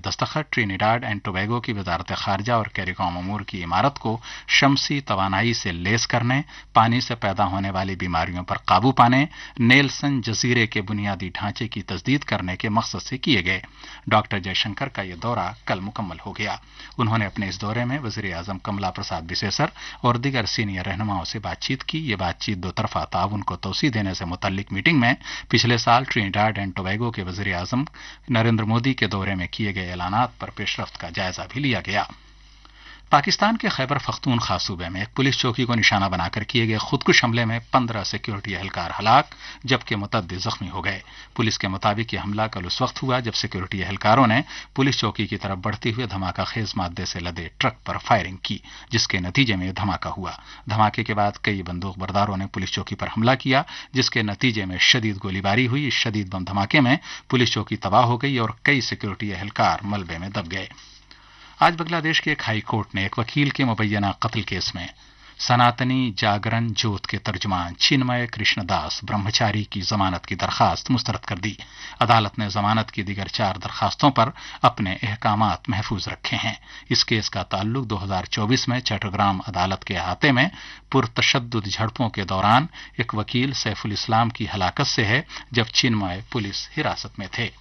दस्तखत Trinidad and Tobago की वजारत खारजा और कैरिकॉम अमूर की इमारत को शमसी तवानाई से लेस करने, पानी से पैदा होने वाली बीमारियों पर काबू पाने, नेल्सन जजीरे के बुनियादी ढांचे की तस्दीद करने के मकसद से किए गए। डॉक्टर जयशंकर का यह दौरा कल मुकम्मल हो गया। उन्होंने अपने इस दौरे में वजीर आजम कमला प्रसाद बिसेसर और दीगर सीनियर रहनुमाओं से बातचीत की। ये बातचीत दो तरफा ताउन को तोसी देने से मुतल्लिक मीटिंग में पिछले साल ट्रिनिडाड एंड टोबैगो के वजीर आजम नरेंद्र मोदी के दौरे में किए गए ऐलानात पर पेशरफ्त का जायजा भी लिया गया। पाकिस्तान के खैबर पख्तूनख्वा खास सूबे में एक पुलिस चौकी को निशाना बनाकर किए गए खुदकुश हमले में 15 सिक्योरिटी एहलकार हलाक जबकि मुतअद्दिद जख्मी हो गए। पुलिस के मुताबिक यह हमला कल उस वक्त हुआ जब सिक्योरिटी एहलकारों ने पुलिस चौकी की तरफ बढ़ते हुए धमाका खेज मादे से लदे ट्रक पर फायरिंग की, जिसके नतीजे में धमाका हुआ। धमाके के बाद कई बंदूक बरदारों ने पुलिस चौकी पर हमला किया, जिसके नतीजे में शदीद गोलीबारी हुई। इस शदीद बम धमाके में पुलिस चौकी तबाह हो गई और कई सिक्योरिटी एहलकार मलबे में दब गए। आज बांग्लादेश के एक हाई कोर्ट ने एक वकील के मुबैना कत्ल केस में सनातनी जागरण जोत के तर्जुमान चिन्मय कृष्णदास ब्रह्मचारी की जमानत की दरखास्त मुस्तरद कर दी। अदालत ने जमानत की दीगर 4 दरखास्तों पर अपने अहकामात महफूज रखे हैं। इस केस का ताल्लुक 2024 में चट्टग्राम अदालत के अहाते में पुरतशद्दुद झड़पों के दौरान एक वकील सैफुल इस्लाम की हलाकत से है, जब चिन्मय पुलिस हिरासत में थे।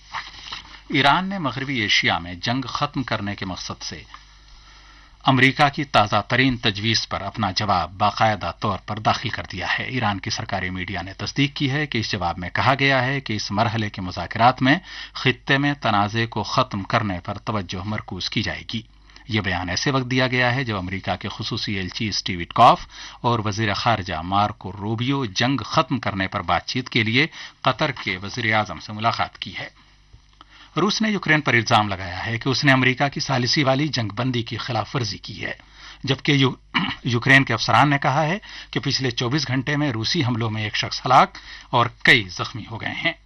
ईरान ने मगरबी एशिया में जंग खत्म करने के मकसद से अमरीका की ताज़ा तरीन तजवीज़ पर अपना जवाब बाकायदा तौर पर दाखिल कर दिया है। ईरान की सरकारी मीडिया ने तस्दीक की है कि इस जवाब में कहा गया है कि इस मरहले के मुज़ाकरात में खित्ते में तनाज़े को ख़त्म करने पर तवज्जो मरकूज की जाएगी। यह बयान ऐसे वक्त दिया गया है जब अमरीका के खुसूसी एलची स्टीव विटकॉफ और वजीर खारजा मार्को रूबियो जंग खत्म करने पर बातचीत के लिए कतर के वजीर आजम से मुलाकात की है। रूस ने यूक्रेन पर इल्जाम लगाया है कि उसने अमेरिका की सालिसी वाली जंगबंदी की खिलाफ वर्जी की है, जबकि यूक्रेन के अफसरान ने कहा है कि पिछले 24 घंटे में रूसी हमलों में एक शख्स हलाक और कई जख्मी हो गए हैं।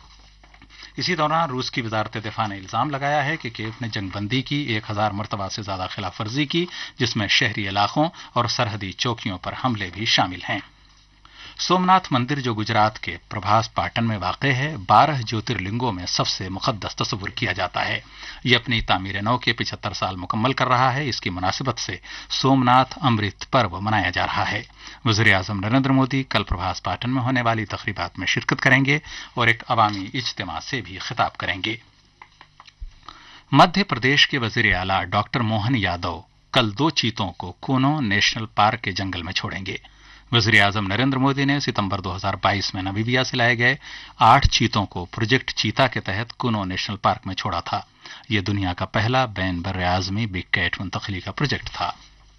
इसी दौरान रूस की वजारत दिफा ने इल्जाम लगाया है कि कीव ने जंगबंदी की 1000 मरतबा से ज्यादा खिलाफ वर्जी की, जिसमें शहरी इलाकों और सरहदी चौकियों पर हमले भी शामिल हैं। सोमनाथ मंदिर, जो गुजरात के प्रभास पाटन में वाक़ है, 12 ज्योतिर्लिंगों में सबसे मुक़द्दस तस्वुर किया जाता है। ये अपनी तामीर नौ के 75 साल मुकम्मल कर रहा है। इसकी मुनासिबत से सोमनाथ अमृत पर्व मनाया जा रहा है। वज़ीर आज़म नरेंद्र मोदी कल प्रभास पाटन में होने वाली तक़रीबात में शिरकत करेंगे और एक अवामी इज्तिमा से भी खिताब करेंगे। मध्य प्रदेश के वज़ीर आला डॉक्टर मोहन यादव कल 2 चीतों को कूनो नेशनल पार्क के जंगल में छोड़ेंगे। वज़ीर आज़म नरेंद्र मोदी ने सितंबर 2022 में नामीबिया से लाए गए 8 चीतों को प्रोजेक्ट चीता के तहत कूनो नेशनल पार्क में छोड़ा था। यह दुनिया का पहला बैन बर्रे आज़मी बिग कैट मुंतकिली का प्रोजेक्ट था।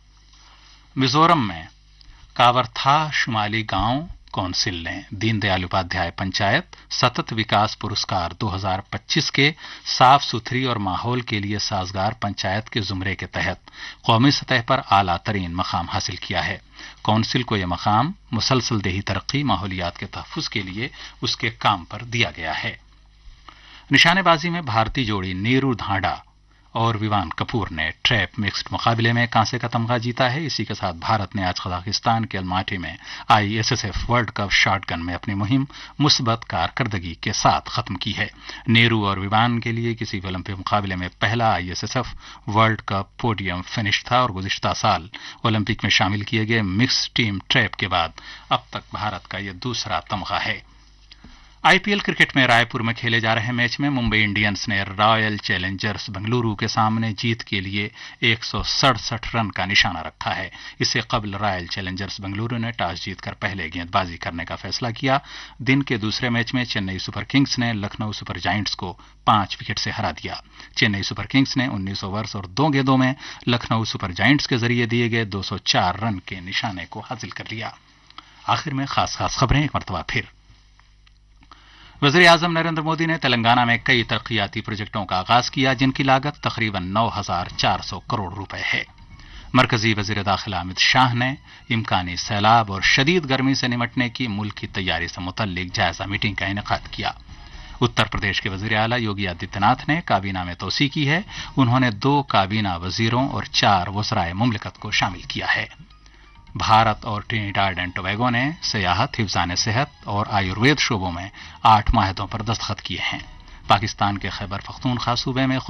मिजोरम में कावरथा शुमाली गांव कौंसिल ने दीनदयाल उपाध्याय पंचायत सतत विकास पुरस्कार 2025 के साफ सुथरी और माहौल के लिए साजगार पंचायत के जुमरे के तहत कौमी सतह पर आला तरीन मकाम हासिल किया है। कौंसिल को यह मकाम मुसलसल देही तरक्की, माहौलियात के तहफ़्फ़ुज़ के लिए उसके काम पर दिया गया है। निशानेबाजी में भारतीय जोड़ी नीरू धांडा और विवान कपूर ने ट्रैप मिक्स्ड मुकाबले में कांसे का तमगा जीता है। इसी के साथ भारत ने आज कजाकिस्तान के अलमाटी में ISSF वर्ल्ड कप शॉटगन में अपनी मुहिम मुस्बत कारकर्दगी के साथ खत्म की है। नेहरू और विवान के लिए किसी भी ओलंपिक मुकाबले में पहला ISSF world cup podium finish था और गुज़िश्ता साल ओलंपिक में शामिल किए गए मिक्स टीम ट्रैप के बाद अब तक भारत का यह दूसरा तमगा है। IPL क्रिकेट में रायपुर में खेले जा रहे मैच में मुंबई इंडियंस ने रॉयल चैलेंजर्स बेंगलुरु के सामने जीत के लिए 167 रन का निशाना रखा है। इससे कबल रॉयल चैलेंजर्स बेंगलुरु ने टॉस जीतकर पहले गेंदबाजी करने का फैसला किया। दिन के दूसरे मैच में चेन्नई सुपर किंग्स ने लखनऊ सुपर जायंट्स को 5 विकेट से हरा दिया। चेन्नई सुपर किंग्स ने 19 ओवर्स और 2 गेंदों में लखनऊ सुपर जायंट्स के जरिए दिए गए 204 रन के निशाने को हासिल कर लिया। आखिर में खास खबरें एक मरतबा फिर। वज़ीर आज़म नरेंद्र मोदी ने तेलंगाना में कई तरक्याती प्रोजेक्टों का आगाज किया, जिनकी लागत तकरीबन 9,400 करोड़ रुपए है। मरकजी वज़ीर दाखिला अमित शाह ने इम्कानी सैलाब और शदीद गर्मी से निमटने की मुल्क की तैयारी से मुतल्लिक जायजा मीटिंग का इनेकाद किया। उत्तर प्रदेश के वज़ीर आला योगी आदित्यनाथ ने काबीना में तोसी की है। उन्होंने 2 काबीना वज़ीरों और 4 वज़राए मुमलिकत को शामिल किया है। भारत और ट्रिनिडाड एंड टोबैगो ने सियाहत, हिफ्ज़ान सेहत और आयुर्वेद शोबों में 8 माहदों पर दस्तखत किए हैं। पाकिस्तान के खैबर पख्तूनख्वा सूबे में